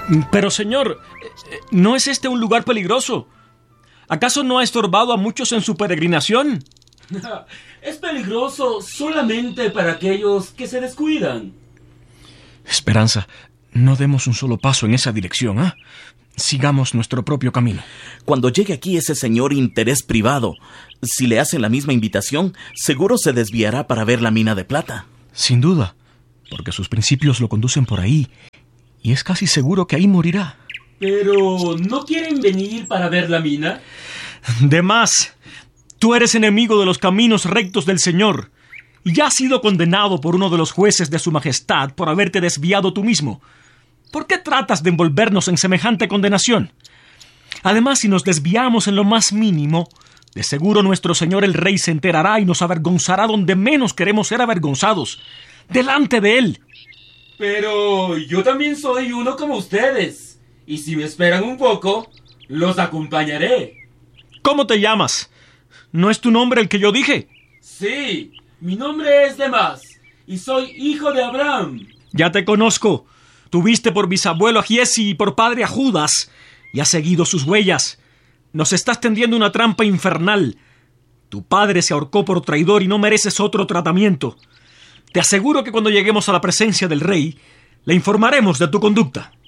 Pero señor, ¿no es este un lugar peligroso? ¿Acaso no ha estorbado a muchos en su peregrinación? Es peligroso solamente para aquellos que se descuidan. Esperanza, no demos un solo paso en esa dirección, ¿ah? Sigamos nuestro propio camino. Cuando llegue aquí ese señor interés privado, si le hacen la misma invitación, seguro se desviará para ver la mina de plata. Sin duda, porque sus principios lo conducen por ahí, y es casi seguro que ahí morirá. ¿Pero no quieren venir para ver la mina? De más, tú eres enemigo de los caminos rectos del Señor, y ya has sido condenado por uno de los jueces de su majestad por haberte desviado tú mismo. ¿Por qué tratas de envolvernos en semejante condenación? Además, si nos desviamos en lo más mínimo, de seguro nuestro señor el rey se enterará y nos avergonzará donde menos queremos ser avergonzados, delante de él. Pero yo también soy uno como ustedes, y si me esperan un poco, los acompañaré. ¿Cómo te llamas? ¿No es tu nombre el que yo dije? Sí, mi nombre es Demas, y soy hijo de Abraham. Ya te conozco. Tuviste por bisabuelo a Giesi y por padre a Judas, y has seguido sus huellas. Nos estás tendiendo una trampa infernal. Tu padre se ahorcó por traidor y no mereces otro tratamiento. Te aseguro que cuando lleguemos a la presencia del rey, le informaremos de tu conducta.